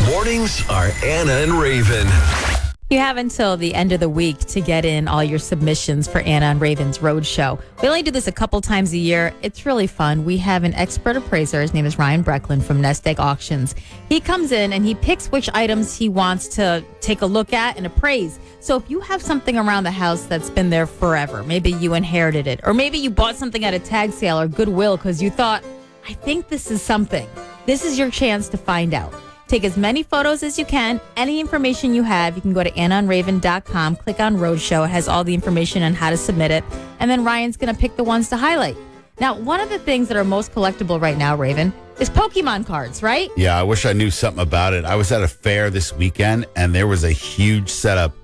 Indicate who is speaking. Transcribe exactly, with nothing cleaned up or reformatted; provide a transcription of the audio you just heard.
Speaker 1: Mornings are Anna and Raven.
Speaker 2: You have until the end of the week to get in all your submissions for Anna and Raven's Roadshow. We only do this a couple times a year. It's really fun. We have an expert appraiser. His name is Ryan Brecklin from Nest Egg Auctions. He comes in and he picks which items he wants to take a look at and appraise. So if you have something around the house that's been there forever, maybe you inherited it, or maybe you bought something at a tag sale or Goodwill because you thought, I think this is something. This is your chance to find out. Take as many photos as you can. Any information you have, you can go to anna and raven dot com, click on Roadshow. It has all the information on how to submit it. And then Ryan's going to pick the ones to highlight. Now, one of the things that are most collectible right now, Raven, is Pokemon cards, right?
Speaker 3: Yeah, I wish I knew something about it. I was at a fair this weekend, and there was a huge setup